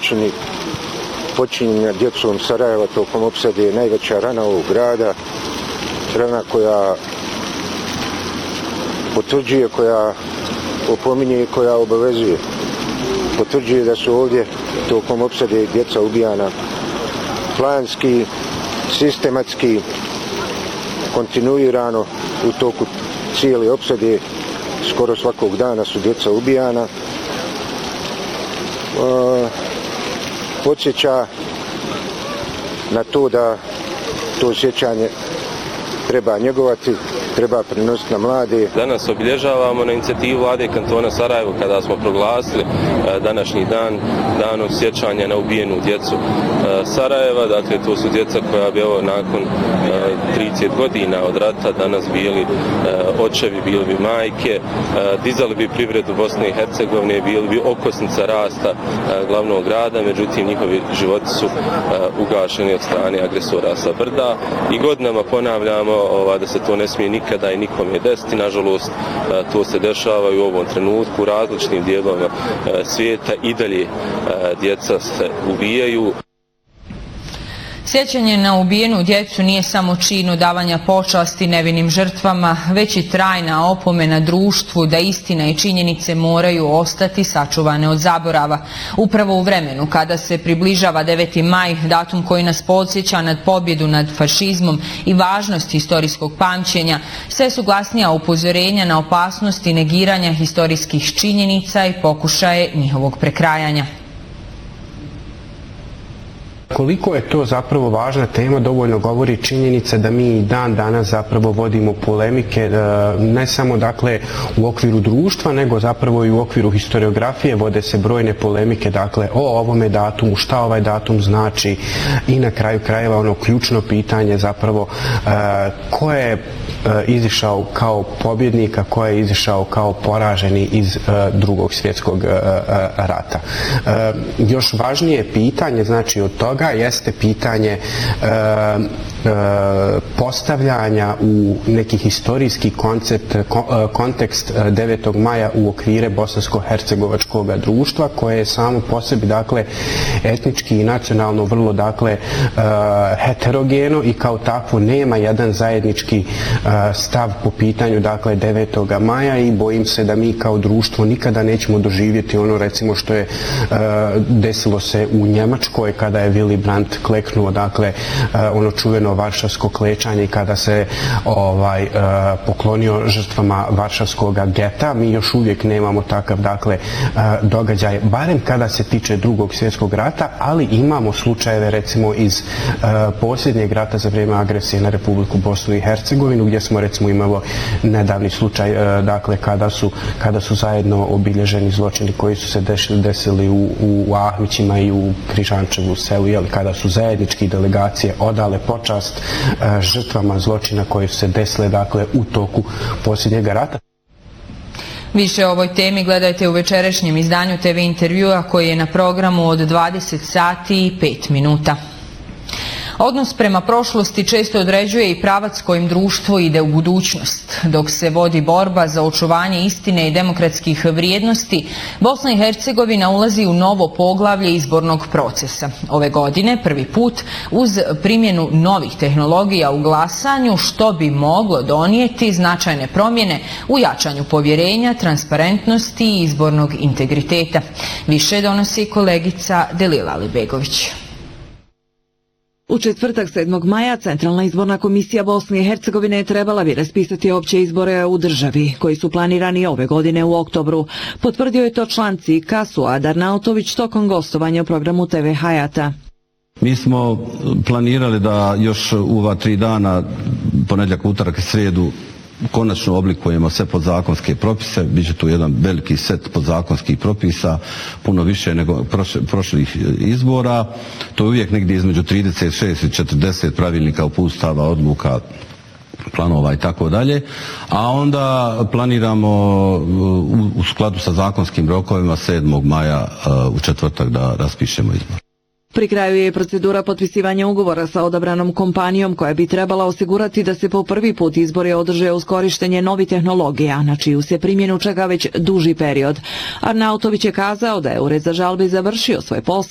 zločini počinjenja djecom Sarajeva tokom opsade je najveća rana ovog grada, rana koja potvrđuje, koja opominje i koja obavezuje. Potvrđuje da su ovdje tokom opsade djeca ubijana planski, sistematski, kontinuirano u toku cijele opsade. Skoro svakog dana su djeca ubijana. Podsjeća na to da to sjećanje treba njegovati, treba prenositi na mlade. Danas obilježavamo na inicijativu vlade kantona Sarajevo kada smo proglasili današnji dan danom sjećanja na ubijenu djecu Sarajeva. Dakle, to su djeca koja bi nakon 30 godina od rata danas bili očevi, bili bi majke, dizali bi privredu Bosne i Hercegovine, bili bi okosnica rasta glavnog grada, međutim njihovi životi su ugašeni od strane agresora sa brda i godinama ponavljamo da se to ne smije nikada i nikome desiti. Nažalost, to se dešava i u ovom trenutku u različitim dijelovima svijeta i dalje djeca se ubijaju. Sjećanje na ubijenu djecu nije samo čin odavanja počasti nevinim žrtvama, već i trajna opomena društvu da istina i činjenice moraju ostati sačuvane od zaborava. Upravo u vremenu kada se približava 9. maj, datum koji nas podsjeća nad pobjedu nad fašizmom i važnost historijskog pamćenja, sve su glasnija upozorenja na opasnosti negiranja historijskih činjenica i pokušaje njihovog prekrajanja. Koliko je to zapravo važna tema dovoljno govori činjenica da mi dan danas zapravo vodimo polemike, ne samo dakle u okviru društva, nego zapravo i u okviru historiografije vode se brojne polemike dakle o ovome datumu, šta ovaj datum znači i na kraju krajeva ono ključno pitanje zapravo ko je izišao kao pobjednik, a ko je izišao kao poraženi iz Drugog svjetskog rata. Još važnije pitanje znači od toga jeste pitanje postavljanja u neki historijski kontekst 9. maja u okvire bosansko-hercegovačkog društva koje je samo po sebi dakle etnički i nacionalno vrlo dakle heterogeno i kao takvo nema jedan zajednički stav po pitanju dakle 9. maja i bojim se da mi kao društvo nikada nećemo doživjeti ono recimo što je desilo se u Njemačkoj kada je Willy Brandt kleknuo dakle ono čuveno varšavsko klečanje kada se poklonio žrtvama varšavskog geta. Mi još uvijek nemamo takav dakle događaj, barem kada se tiče Drugog svjetskog rata, ali imamo slučajeve recimo iz posljednjeg rata za vrijeme agresije na Republiku Bosnu i Hercegovinu gdje smo recimo imali nedavni slučaj dakle kada su zajedno obilježeni zločini koji su se desili u Ahmićima i u Križančevu selu, kada su zajednički delegacije odale počast žrtvama zločina koji su se desile dakle u toku posljednjeg rata. Više o ovoj temi gledajte u večerašnjem izdanju TV intervjua koji je na programu od 20 sati i 5 minuta. Odnos prema prošlosti često određuje i pravac kojim društvo ide u budućnost. Dok se vodi borba za očuvanje istine i demokratskih vrijednosti, Bosna i Hercegovina ulazi u novo poglavlje izbornog procesa. Ove godine prvi put uz primjenu novih tehnologija u glasanju, što bi moglo donijeti značajne promjene u jačanju povjerenja, transparentnosti i izbornog integriteta. Više donosi kolegica Delila Alibegović. U četvrtak 7. maja Centralna izborna komisija Bosne i Hercegovine trebala bi raspisati opće izbore u državi, koji su planirani ove godine u oktobru. Potvrdio je to član CIK-a Suad Arnautović tokom gostovanja u programu TV Hayata. Mi smo planirali da još u ova 3 dana, ponedjeljak, utorak i srijedu, konačno oblikujemo sve podzakonske propise. Biće tu jedan veliki set podzakonskih propisa, puno više nego prošlih izbora. To je uvijek negdje između 36 i 40 pravilnika, uputstava, odluka, planova i tako dalje. A onda planiramo u skladu sa zakonskim rokovima 7. maja u četvrtak da raspišemo izbor. Pri kraju je procedura potpisivanja ugovora sa odabranom kompanijom koja bi trebala osigurati da se po prvi put izbori održe uz korištenje novih tehnologija, na čiju se primjenu čeka već duži period. Arnautović je kazao da je Ured za žalbe završio svoj posao